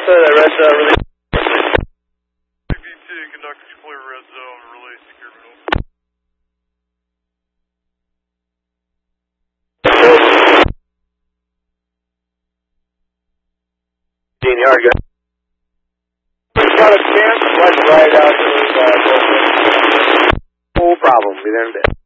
Alpha, the red zone release. BT, conduct clear red zone, release terminal. Yard, good. Got a chance, right out to the no problem, be there in a bit.